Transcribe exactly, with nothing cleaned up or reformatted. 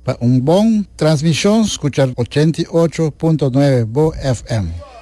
para un buen transmisión, escuchar ochenta y ocho punto nueve Bo F M.